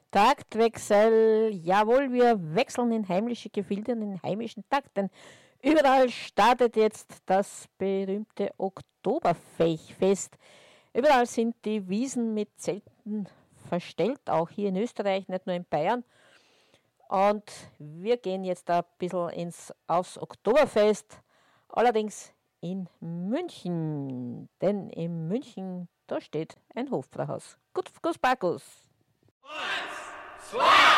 Taktwechsel, jawohl, wir wechseln in heimliche Gefilde und in heimischen Takt, denn überall startet jetzt das berühmte Oktoberfest. Überall sind die Wiesen mit Zelten verstellt, auch hier in Österreich, nicht nur in Bayern. Und wir gehen jetzt ein bisschen aufs Oktoberfest, allerdings in München. Denn in München, da steht ein Hofbräuhaus. Gut, Markus.